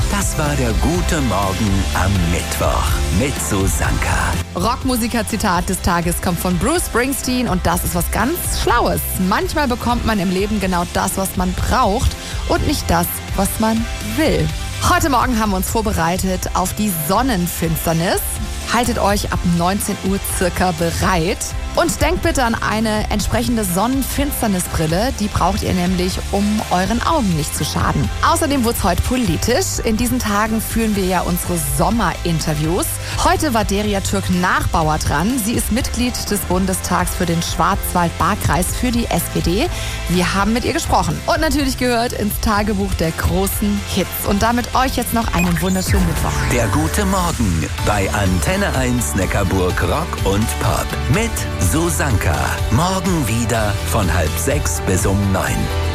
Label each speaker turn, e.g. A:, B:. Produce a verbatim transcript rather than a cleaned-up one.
A: Das war der gute Morgen am Mittwoch mit Susanka.
B: Rockmusiker-Zitat des Tages kommt von Bruce Springsteen und das ist was ganz Schlaues. Manchmal bekommt man im Leben genau das, was man braucht und nicht das, was man will. Heute Morgen haben wir uns vorbereitet auf die Sonnenfinsternis. Haltet euch ab neunzehn Uhr circa bereit. Und denkt bitte an eine entsprechende Sonnenfinsternisbrille. Die braucht ihr nämlich, um euren Augen nicht zu schaden. Außerdem wird es heute politisch. In diesen Tagen führen wir ja unsere Sommerinterviews. Heute war Derya Türk-Nachbauer dran. Sie ist Mitglied des Bundestags für den Schwarzwald-Baar-Kreis für die S P D. Wir haben mit ihr gesprochen. Und natürlich gehört ins Tagebuch der großen Hits. Und damit euch jetzt noch einen wunderschönen Mittwoch.
A: Der gute Morgen bei Antenne eins Neckarburg Rock und Pop mit Susanka. Morgen wieder von halb sechs bis um neun.